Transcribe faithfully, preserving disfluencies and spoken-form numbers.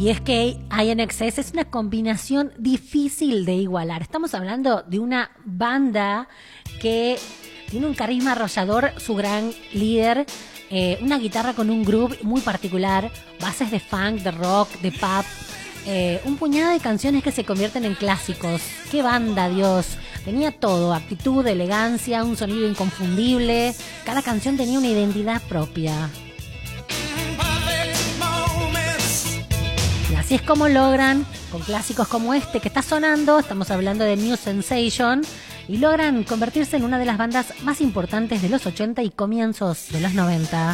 Y es que I N X S es una combinación difícil de igualar. Estamos hablando de una banda que tiene un carisma arrollador, su gran líder, eh, una guitarra con un groove muy particular, bases de funk, de rock, de pop, eh, un puñado de canciones que se convierten en clásicos. ¡Qué banda, Dios! Tenía todo, actitud, elegancia, un sonido inconfundible. Cada canción tenía una identidad propia. Y así es como logran, con clásicos como este que está sonando, estamos hablando de New Sensation, y logran convertirse en una de las bandas más importantes de los ochenta y comienzos de los noventa.